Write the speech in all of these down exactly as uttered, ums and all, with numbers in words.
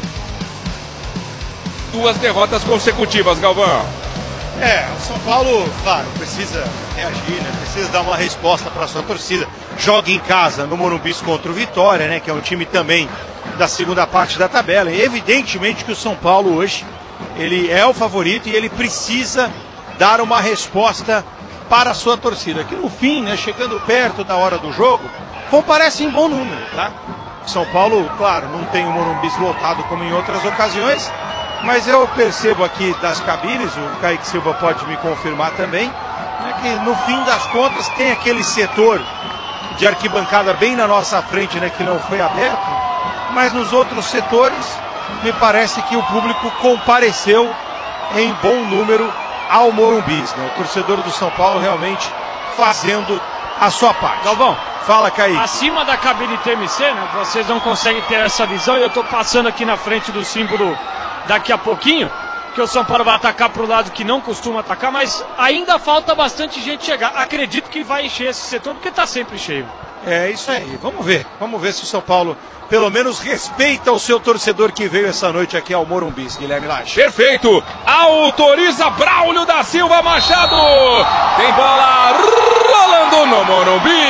Duas derrotas consecutivas, Galvão. É, o São Paulo, claro, precisa reagir, né? Precisa dar uma resposta para a sua torcida. Joga em casa no Morumbi contra o Vitória, né? Que é um time também da segunda parte da tabela. E evidentemente que o São Paulo hoje, ele é o favorito e ele precisa dar uma resposta para a sua torcida. Que no fim, né, chegando perto da hora do jogo, comparece em bom número, tá? São Paulo, claro, não tem o Morumbi lotado como em outras ocasiões, mas eu percebo aqui das cabines, o Kaique Silva pode me confirmar também, né, que no fim das contas tem aquele setor de arquibancada bem na nossa frente, né, que não foi aberto, mas nos outros setores me parece que o público compareceu em bom número ao Morumbi, né? O torcedor do São Paulo realmente fazendo a sua parte. Galvão, fala, Kaique. Acima da cabine T M C, né, vocês não conseguem ter essa visão, e eu estou passando aqui na frente do símbolo daqui a pouquinho, que o São Paulo vai atacar para o lado que não costuma atacar, mas ainda falta bastante gente chegar. Acredito que vai encher esse setor, porque está sempre cheio. É isso aí, vamos ver. Vamos ver se o São Paulo pelo menos respeita o seu torcedor que veio essa noite aqui ao Morumbi, Guilherme Lage. Perfeito! Autoriza Braulio da Silva Machado! Tem bola rolando no Morumbi!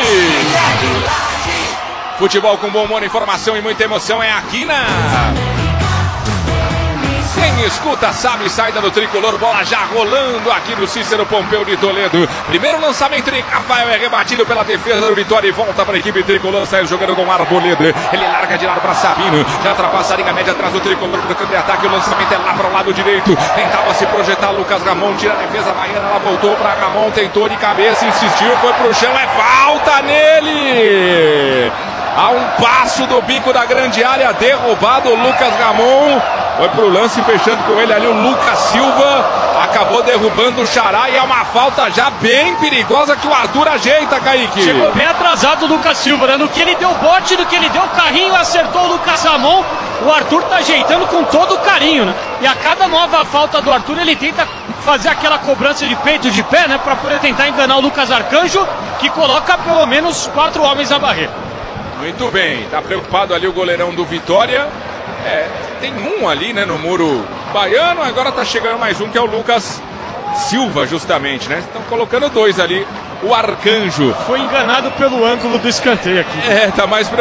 Futebol com bom humor, informação e muita emoção é aqui na... Quem escuta sabe, saída do tricolor, bola já rolando aqui no Cícero Pompeu de Toledo. Primeiro lançamento de Rafael é rebatido pela defesa do Vitória e volta para a equipe tricolor, sai jogando com Arboleda. Ele larga de lado para Sabino, já ultrapassa a linha média atrás do tricolor do campo de ataque. O lançamento é lá para o lado direito. Tentava se projetar Lucas Ramon, tira a defesa baiana, ela voltou para Ramon, tentou de cabeça, insistiu, foi pro chão, é falta nele! A um passo do bico da grande área, derrubado o Lucas Ramon. Foi pro lance, fechando com ele ali o Lucas Silva. Acabou derrubando o Xará e é uma falta já bem perigosa que o Arthur ajeita, Kaique. Chegou bem atrasado o Lucas Silva, né? No que ele deu bote, no que ele deu carrinho, acertou o Lucas Ramon. O Arthur tá ajeitando com todo o carinho, né? E a cada nova falta do Arthur, ele tenta fazer aquela cobrança de peito de pé, né? Pra poder tentar enganar o Lucas Arcanjo, que coloca pelo menos quatro homens na barreira. Muito bem, tá preocupado ali o goleirão do Vitória. É, tem um ali, né, no muro baiano, agora tá chegando mais um, que é o Lucas Silva, justamente, né? Estão colocando dois ali, o Arcanjo. Foi enganado pelo ângulo do escanteio aqui. É, tá mais